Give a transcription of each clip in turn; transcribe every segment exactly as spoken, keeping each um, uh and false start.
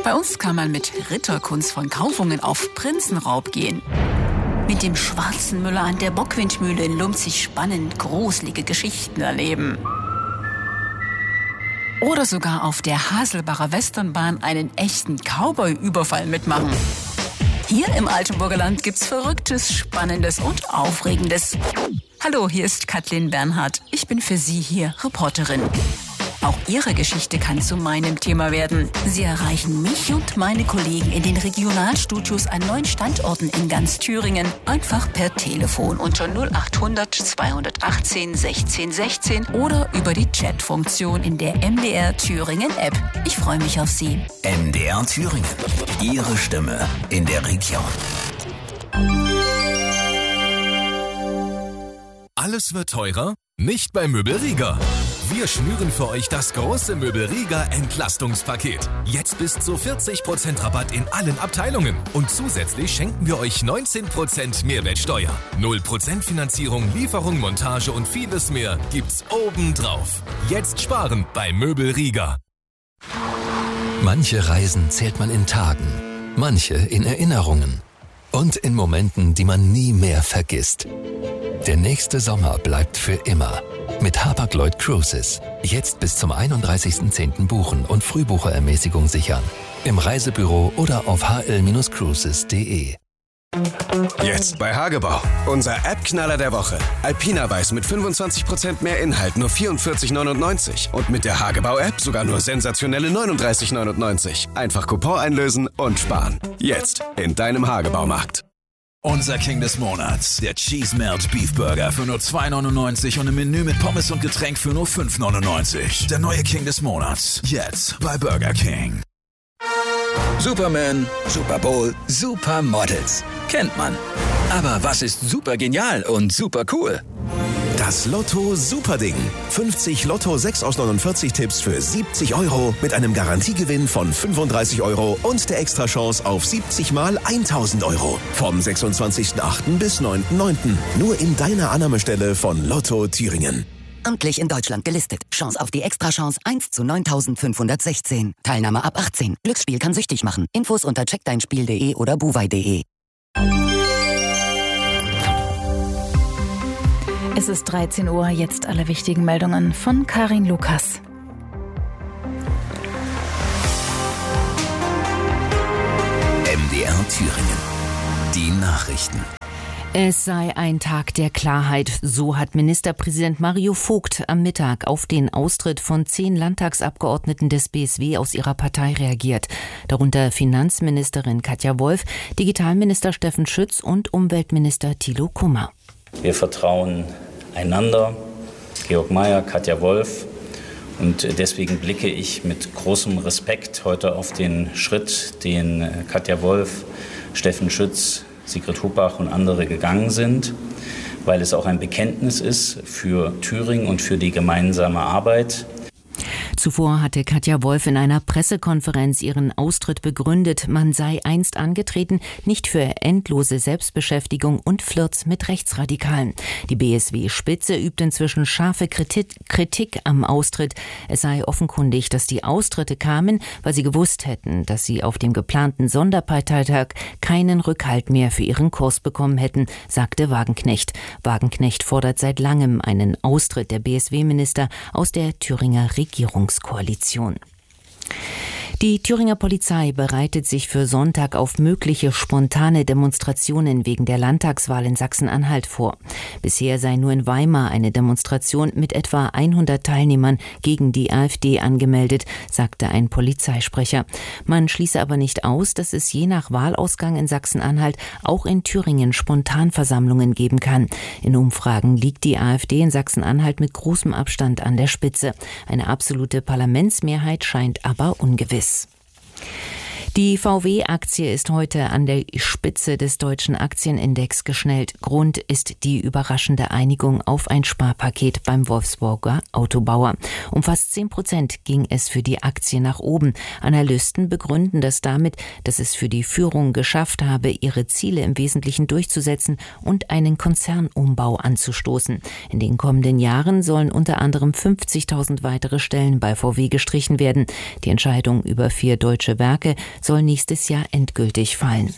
Bei uns kann man mit Ritterkunst von Kaufungen auf Prinzenraub gehen. Mit dem schwarzen Müller an der Bockwindmühle in Lumpzig spannend gruselige Geschichten erleben. Oder sogar auf der Haselbacher Westernbahn einen echten Cowboy-Überfall mitmachen. Hier im Altenburger Land gibt's Verrücktes, Spannendes und Aufregendes. Hallo, hier ist Kathleen Bernhard. Ich bin für Sie hier Reporterin. Auch Ihre Geschichte kann zu meinem Thema werden. Sie erreichen mich und meine Kollegen in den Regionalstudios an neun Standorten in ganz Thüringen. Einfach per Telefon unter null acht hundert zweihundertachtzehn sechzehn sechzehn oder über die Chatfunktion in der M D R Thüringen App. Ich freue mich auf Sie. M D R Thüringen. Ihre Stimme in der Region. Alles wird teurer? Nicht bei Möbelrieger. Wir schnüren für euch das große Möbelrieger Entlastungspaket. Jetzt bis zu vierzig Prozent Rabatt in allen Abteilungen. Und zusätzlich schenken wir euch neunzehn Prozent Mehrwertsteuer. null Prozent Finanzierung, Lieferung, Montage und vieles mehr gibt's obendrauf. Jetzt sparen bei Möbelrieger. Manche Reisen zählt man in Tagen, manche in Erinnerungen und in Momenten, die man nie mehr vergisst. Der nächste Sommer bleibt für immer. Mit Hapag-Lloyd Cruises. Jetzt bis zum einunddreißigsten zehnten buchen und Frühbucherermäßigung sichern. Im Reisebüro oder auf h l Bindestrich cruises punkt d e. Jetzt bei Hagebau. Unser App-Knaller der Woche. Alpina Weiß mit fünfundzwanzig Prozent mehr Inhalt, nur vierundvierzig neunundneunzig. Und mit der Hagebau-App sogar nur sensationelle neununddreißig neunundneunzig. Einfach Coupon einlösen und sparen. Jetzt in deinem Hagebaumarkt. Unser King des Monats, der Cheese Melt Beef Burger für nur zwei neunundneunzig und ein Menü mit Pommes und Getränk für nur fünf neunundneunzig. Der neue King des Monats, jetzt bei Burger King. Superman, Super Bowl, Supermodels. Kennt man. Aber was ist super genial und super cool? Das Lotto Superding. fünfzig Lotto sechs aus neunundvierzig Tipps für siebzig Euro mit einem Garantiegewinn von fünfunddreißig Euro und der Extrachance auf siebzig mal tausend Euro. Vom sechsundzwanzigsten achten bis neunten neunten Nur in deiner Annahmestelle von Lotto Thüringen. Amtlich in Deutschland gelistet. Chance auf die Extrachance eins zu neuntausendfünfhundertsechzehn. Teilnahme ab achtzehn. Glücksspiel kann süchtig machen. Infos unter check dein spiel punkt de oder buwei punkt de. Es ist dreizehn Uhr, jetzt alle wichtigen Meldungen von Karin Lukas. M D R Thüringen. Die Nachrichten. Es sei ein Tag der Klarheit, so hat Ministerpräsident Mario Vogt am Mittag auf den Austritt von zehn Landtagsabgeordneten des B S W aus ihrer Partei reagiert. Darunter Finanzministerin Katja Wolf, Digitalminister Steffen Schütz und Umweltminister Thilo Kummer. Wir vertrauen einander, Georg Mayer, Katja Wolf. Und deswegen blicke ich mit großem Respekt heute auf den Schritt, den Katja Wolf, Steffen Schütz, Sigrid Hupach und andere gegangen sind, weil es auch ein Bekenntnis ist für Thüringen und für die gemeinsame Arbeit. Zuvor hatte Katja Wolf in einer Pressekonferenz ihren Austritt begründet. Man sei einst angetreten, nicht für endlose Selbstbeschäftigung und Flirts mit Rechtsradikalen. Die B S W-Spitze übt inzwischen scharfe Kritik am Austritt. Es sei offenkundig, dass die Austritte kamen, weil sie gewusst hätten, dass sie auf dem geplanten Sonderparteitag keinen Rückhalt mehr für ihren Kurs bekommen hätten, sagte Wagenknecht. Wagenknecht fordert seit langem einen Austritt der B S W-Minister aus der Thüringer Regierungskoalition. Die Thüringer Polizei bereitet sich für Sonntag auf mögliche spontane Demonstrationen wegen der Landtagswahl in Sachsen-Anhalt vor. Bisher sei nur in Weimar eine Demonstration mit etwa hundert Teilnehmern gegen die AfD angemeldet, sagte ein Polizeisprecher. Man schließe aber nicht aus, dass es je nach Wahlausgang in Sachsen-Anhalt auch in Thüringen Spontanversammlungen geben kann. In Umfragen liegt die AfD in Sachsen-Anhalt mit großem Abstand an der Spitze. Eine absolute Parlamentsmehrheit scheint aber ungewiss. Die V W-Aktie ist heute an der Spitze des deutschen Aktienindex geschnellt. Grund ist die überraschende Einigung auf ein Sparpaket beim Wolfsburger Autobauer. Um fast zehn Prozent ging es für die Aktie nach oben. Analysten begründen das damit, dass es für die Führung geschafft habe, ihre Ziele im Wesentlichen durchzusetzen und einen Konzernumbau anzustoßen. In den kommenden Jahren sollen unter anderem fünfzigtausend weitere Stellen bei V W gestrichen werden. Die Entscheidung über vier deutsche Werke soll nächstes Jahr endgültig fallen.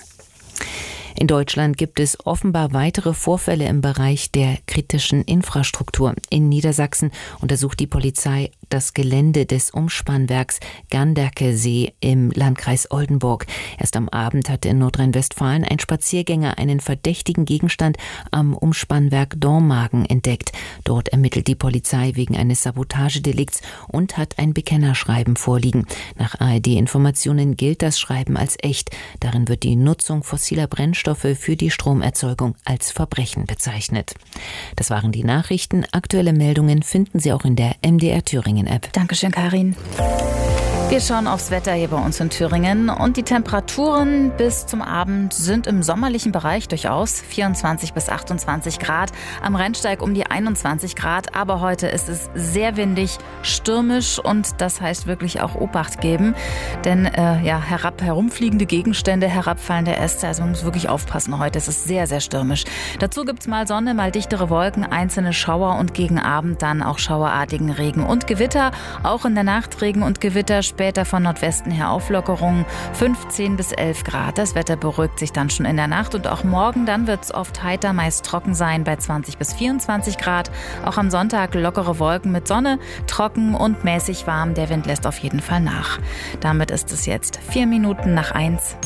In Deutschland gibt es offenbar weitere Vorfälle im Bereich der kritischen Infrastruktur. In Niedersachsen untersucht die Polizei das Gelände des Umspannwerks Ganderkesee im Landkreis Oldenburg. Erst am Abend hatte in Nordrhein-Westfalen ein Spaziergänger einen verdächtigen Gegenstand am Umspannwerk Dormagen entdeckt. Dort ermittelt die Polizei wegen eines Sabotagedelikts und hat ein Bekennerschreiben vorliegen. Nach A R D-Informationen gilt das Schreiben als echt. Darin wird die Nutzung fossiler Brennstoffe für die Stromerzeugung als Verbrechen bezeichnet. Das waren die Nachrichten. Aktuelle Meldungen finden Sie auch in der M D R Thüringen App. Dankeschön, Karin. Wir schauen aufs Wetter hier bei uns in Thüringen und die Temperaturen bis zum Abend sind im sommerlichen Bereich durchaus vierundzwanzig bis achtundzwanzig Grad, am Rennsteig um die einundzwanzig Grad, aber heute ist es sehr windig, stürmisch und das heißt wirklich auch Obacht geben, denn äh, ja, herab herumfliegende Gegenstände, herabfallende Äste, also man muss wirklich aufpassen heute, es ist sehr, sehr stürmisch. Dazu gibt's mal Sonne, mal dichtere Wolken, einzelne Schauer und gegen Abend dann auch schauerartigen Regen und Gewitter, auch in der Nacht Regen und Gewitter, später von Nordwesten her Auflockerungen, fünfzehn bis elf Grad. Das Wetter beruhigt sich dann schon in der Nacht und auch morgen, dann wird es oft heiter, meist trocken sein bei zwanzig bis vierundzwanzig Grad. Auch am Sonntag lockere Wolken mit Sonne, trocken und mäßig warm. Der Wind lässt auf jeden Fall nach. Damit ist es jetzt vier Minuten nach eins.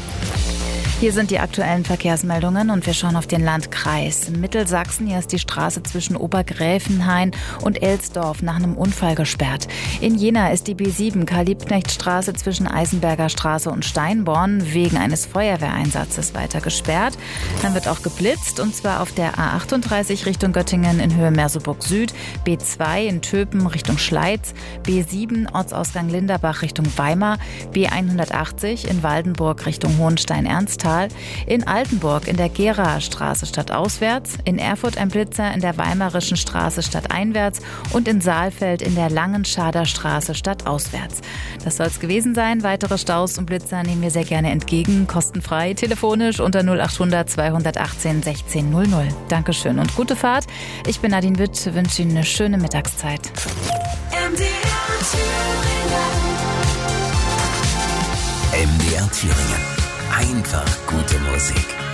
Hier sind die aktuellen Verkehrsmeldungen und wir schauen auf den Landkreis Mittelsachsen. Hier ist die Straße zwischen Obergräfenhain und Elsdorf nach einem Unfall gesperrt. In Jena ist die B sieben Karl-Liebknecht-Straße zwischen Eisenberger Straße und Steinborn wegen eines Feuerwehreinsatzes weiter gesperrt. Dann wird auch geblitzt und zwar auf der A achtunddreißig Richtung Göttingen in Höhe Merseburg Süd, B zwei in Töpen Richtung Schleiz, B sieben Ortsausgang Linderbach Richtung Weimar, B hundertachtzig in Waldenburg Richtung Hohenstein-Ernsthal, in Altenburg in der Geraer Straße stadtauswärts, in Erfurt ein Blitzer in der Weimarischen Straße stadteinwärts und in Saalfeld in der Langenschader Straße stadtauswärts. Das soll es gewesen sein. Weitere Staus und Blitzer nehmen wir sehr gerne entgegen, kostenfrei, telefonisch unter null achthundert zweihundertachtzehn sechzehn null null. Dankeschön und gute Fahrt. Ich bin Nadine Witt, wünsche Ihnen eine schöne Mittagszeit. M D R Thüringen. M D R Thüringen. Einfach gute Musik.